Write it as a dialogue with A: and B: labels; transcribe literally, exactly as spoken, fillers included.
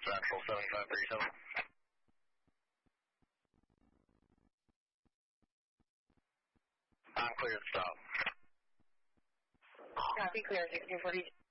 A: Central seven five three seven. I'm clear to stop.
B: Copy, clear, sixteen forty.